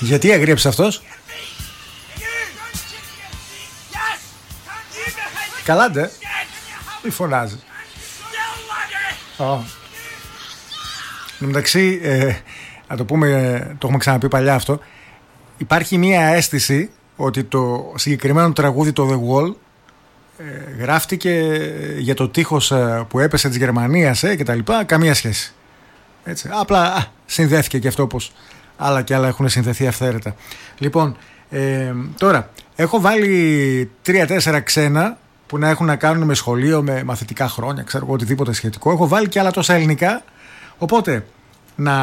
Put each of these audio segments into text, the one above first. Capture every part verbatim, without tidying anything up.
Γιατί αγρίεψε αυτός? Καλάντε. Μη φωνάζει. Oh. Εν τω μεταξύ, ε, να το πούμε, το έχουμε ξαναπεί παλιά αυτό. Υπάρχει μια αίσθηση ότι το συγκεκριμένο τραγούδι, το The Wall, ε, γράφτηκε για το τείχος που έπεσε της Γερμανίας ε, και τα λοιπά. Καμία σχέση. Έτσι. Απλά α, συνδέθηκε και αυτό, όπως άλλα και άλλα έχουν συνδεθεί αυθαίρετα. Λοιπόν, ε, τώρα έχω βάλει τρία-τέσσερα ξένα που να έχουν να κάνουν με σχολείο, με μαθητικά χρόνια, ξέρω εγώ, οτιδήποτε σχετικό. Έχω βάλει και άλλα τόσα ελληνικά. Οπότε να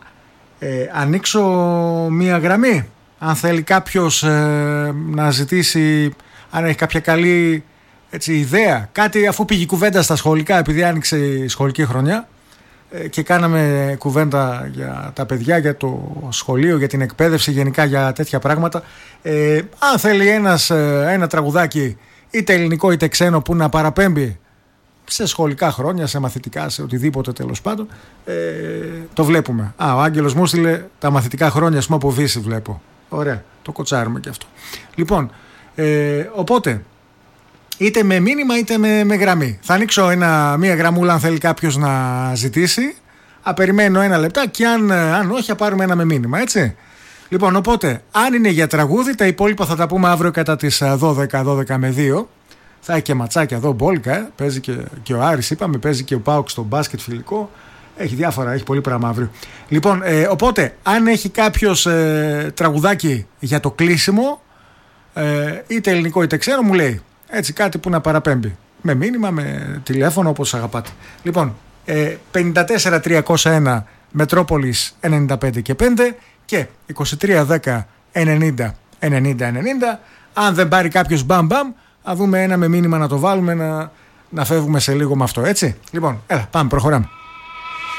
ε, ανοίξω μία γραμμή, αν θέλει κάποιος ε, να ζητήσει, αν έχει κάποια καλή έτσι, ιδέα, κάτι, αφού πήγε κουβέντα στα σχολικά, επειδή άνοιξε η σχολική χρονιά ε, και κάναμε κουβέντα για τα παιδιά, για το σχολείο, για την εκπαίδευση, γενικά για τέτοια πράγματα. Ε, αν θέλει ένας, ε, ένα τραγουδάκι, είτε ελληνικό είτε ξένο, που να παραπέμπει σε σχολικά χρόνια, σε μαθητικά, σε οτιδήποτε τέλος πάντων, ε, το βλέπουμε. Α, ο Άγγελος μου στείλε τα μαθητικά χρόνια, ας πούμε, από Βύση βλέπω. Ωραία, το κοτσάρουμε και αυτό. Λοιπόν, ε, οπότε, είτε με μήνυμα είτε με, με γραμμή. Θα ανοίξω ένα, μία γραμμούλα αν θέλει κάποιος να ζητήσει. Α, περιμένω ένα λεπτά και αν, αν όχι θα πάρουμε ένα με μήνυμα, έτσι. Λοιπόν, οπότε, αν είναι για τραγούδι, τα υπόλοιπα θα τα πούμε αύριο κατά τις δώδεκα, δώδεκα με δύο. Θα έχει και ματσάκια εδώ, μπόλικα, ε. Παίζει και, και ο Άρης, είπαμε, παίζει και ο Πάουκ στο μπάσκετ φιλικό. Έχει διάφορα, έχει πολύ πράγμα αύριο. Λοιπόν, ε, οπότε, αν έχει κάποιος ε, τραγουδάκι για το κλείσιμο, ε, είτε ελληνικό είτε ξένο, μου λέει. Έτσι, κάτι που να παραπέμπει. Με μήνυμα, με τηλέφωνο, όπως αγαπάτε. Λοιπόν, ε, πενήντα τέσσερα τριακόσια ένα Μετρόπολης ενενήντα πέντε και πέντε και είκοσι τρία δέκα ενενήντα ενενήντα ενενήντα. Αν δεν πάρει κάποιος μπαμ μπαμ, να δούμε ένα με μήνυμα να το βάλουμε, να, να φεύγουμε σε λίγο με αυτό, έτσι. Λοιπόν, έλα, πάμε, προχωράμε.